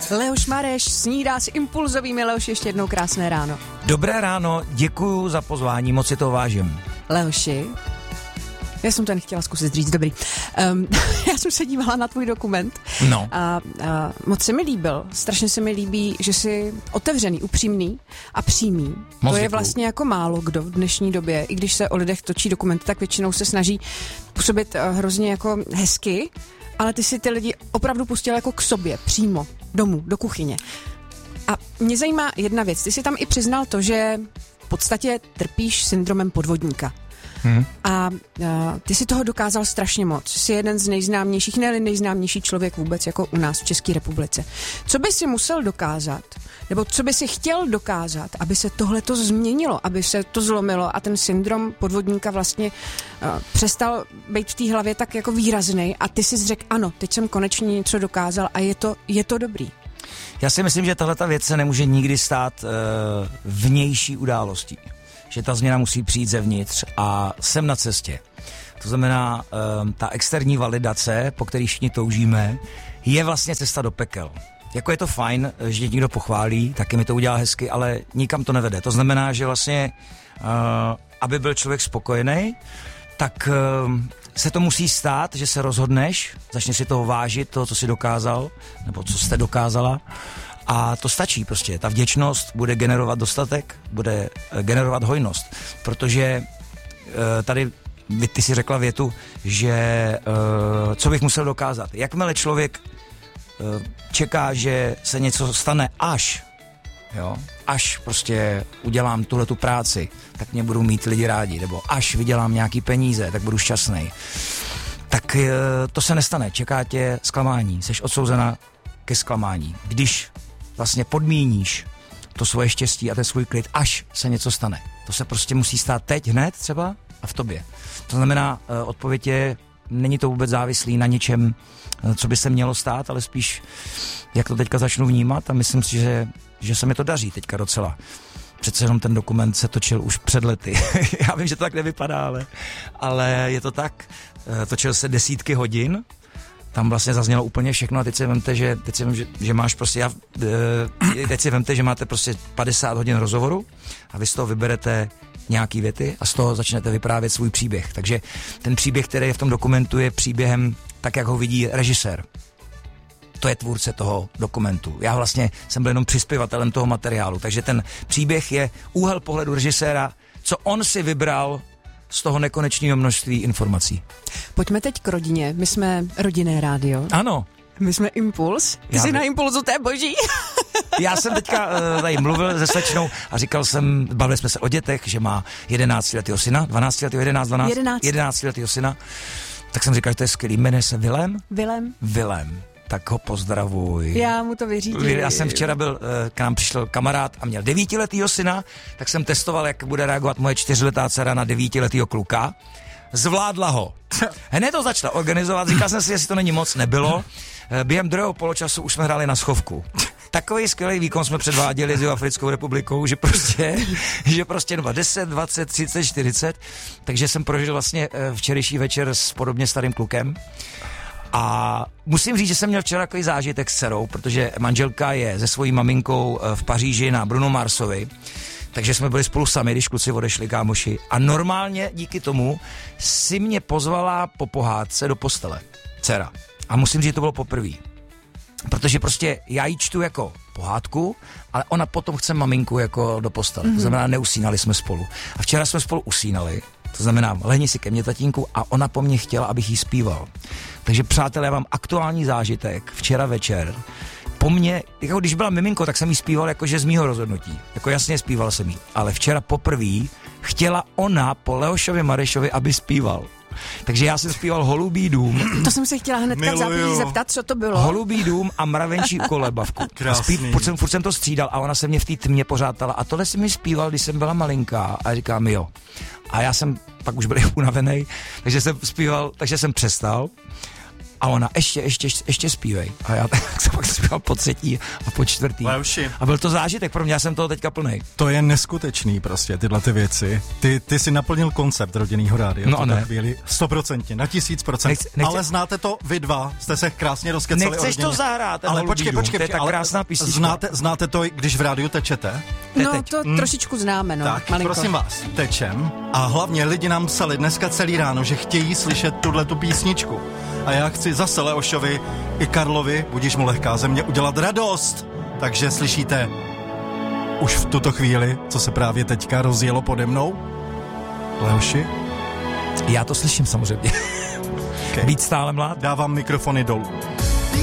Leoš Mareš snídá s impulzovými. Leoš, ještě jednou krásné ráno. Dobré ráno, děkuju za pozvání, moc si to vážím. Leoši, já jsem to nechtěla zkusit říct, dobrý. Já jsem se dívala na tvůj dokument a moc se mi líbil. Strašně se mi líbí, že jsi otevřený, upřímný a přímý. Moc to je děkuju. vlastně jako málo kdo v dnešní době. I když se o lidech točí dokumenty, tak většinou se snaží působit hrozně jako hezky, ale ty si ty lidi opravdu pustil jako k sobě, přímo, domů, do kuchyně. A mě zajímá jedna věc. Ty jsi tam i přiznal to, že v podstatě trpíš syndromem podvodníka. A ty si toho dokázal strašně moc. Jsi jeden z nejznámějších, ne nejznámější člověk vůbec jako u nás v České republice. Co by si musel dokázat, nebo co by si chtěl dokázat, aby se tohleto změnilo, aby se to zlomilo a ten syndrom podvodníka vlastně přestal být v té hlavě tak jako výrazný a ty si řekl, ano, teď jsem konečně něco dokázal a je to dobrý. Já si myslím, že tahleta věc se nemůže nikdy stát vnější událostí. Že ta změna musí přijít zevnitř a jsem na cestě. To znamená, ta externí validace, po který všichni toužíme, je vlastně cesta do pekel. Jako je to fajn, že někdo pochválí, taky mi to udělá hezky, ale nikam to nevede. To znamená, že vlastně, aby byl člověk spokojený, tak se to musí stát, že se rozhodneš, začneš si toho vážit, toho, co jsi dokázal, nebo co jste dokázala. A to stačí prostě. Ta vděčnost bude generovat dostatek, bude generovat hojnost. Protože tady ty si řekla větu, že co bych musel dokázat. Jakmile člověk čeká, že se něco stane až prostě udělám tuhletu práci, tak mě budou mít lidi rádi. Nebo až vydělám nějaký peníze, tak budu šťastný. Tak to se nestane. Čeká tě zklamání. Seš odsouzena ke zklamání. Když vlastně podmíníš to svoje štěstí a ten svůj klid, až se něco stane. To se prostě musí stát teď, hned třeba a v tobě. To znamená, odpověď je, není to vůbec závislý na něčem, co by se mělo stát, ale spíš, jak to teďka začnu vnímat a myslím si, že se mi to daří teďka docela. Přece jenom ten dokument se točil už před lety. Já vím, že to tak nevypadá, ale je to tak. Točil se desítky hodin, tam vlastně zaznělo úplně všechno a teď si vemte, že máš prostě, teď si vemte, že máte prostě 50 hodin rozhovoru a vy z toho vyberete nějaký věty a z toho začnete vyprávět svůj příběh. Takže ten příběh, který je v tom dokumentu, je příběhem tak, jak ho vidí režisér. To je tvůrce toho dokumentu. Já vlastně jsem byl jenom přispěvatelem toho materiálu, takže ten příběh je úhel pohledu režiséra, co on si vybral z toho nekonečného množství informací. Pojďme teď k rodině. My jsme rodinné rádio. Ano. My jsme Impuls. Ty jsi na Impulzu, to je boží. Já jsem teďka tady mluvil se slečnou a bavili jsme se o dětech, že má 11letýho syna, 11letýho syna. Tak jsem říkal, že to je skvělý. Jmenuje se Vilém. Tak ho pozdravuj. Já mu to vyřídím. Já jsem včera k nám přišel kamarád a měl 9letýho syna, tak jsem testoval, jak bude reagovat moje 4letá dcera na 9letýho kluka. Zvládla ho. Hned to začala organizovat, říkal jsem si, jestli to není moc, nebylo. Během druhého poločasu už jsme hráli na schovku. Takový skvělý výkon jsme předváděli s Jihoafrickou republikou, že prostě 10, 20, 30, 40. Takže jsem prožil vlastně včerejší večer s podobně starým klukem. A musím říct, že jsem měl včera takový zážitek s dcerou, protože manželka je se svojí maminkou v Paříži na Bruno Marsovi, takže jsme byli spolu sami, když kluci odešli kámoši. A normálně díky tomu si mě pozvala po pohádce do postele, dcera. A musím říct, že to bylo poprvé. Protože prostě já jí čtu jako pohádku, ale ona potom chce maminku jako do postele. To znamená, neusínali jsme spolu. A včera jsme spolu usínali. To znamená, lehni si ke mně, tatínku, a ona po mně chtěla, abych jí zpíval. Takže přátelé, já mám aktuální zážitek včera večer. Po mně, jako když byla miminko, tak jsem jí zpíval jakože z mýho rozhodnutí. Jako jasně zpíval jsem jí. Ale včera poprvé chtěla ona po Leošovi Marešovi, aby zpíval. Takže já jsem zpíval Holubý dům. To jsem se chtěla hnedka v zápětí zeptat, co to bylo. Holubý dům a Mravenčí kolebavku. Furt jsem to střídal a ona se mě v té tmě pořád ptala, a tohle si mi zpíval, když jsem byla malinká. A říkám, jo. A já jsem pak už byl unavený, takže jsem zpíval, takže jsem přestal. A ona, ještě zpívej. A já tak jsem pak zpíval po třetí a po čtvrtý. Leuši. A byl to zážitek pro mě, já jsem toho teďka plnej. To je neskutečný prostě, tyhle ty věci. Ty si naplnil koncept Rodinnýho rádia. No ne. Chvíli 100%, na 1000%. Ale znáte to vy dva, jste se krásně rozkecali. Nechceš to zahrát, ale počkej, to je tak krásná písnička. Znáte to, když v rádiu tečete? No to trošičku známe, no. Tak, malinko. prosím vás, tečem. A hlavně lidi nám psali dneska celý ráno, že chtějí slyšet tuhletu písničku. A já chci zase Leošovi i Karlovi, budíš mu lehká země, udělat radost. Takže slyšíte už v tuto chvíli, co se právě teďka rozjelo pode mnou? Leoši? Já to slyším samozřejmě. Okay. Být stále mlád. Dávám mikrofony dolů.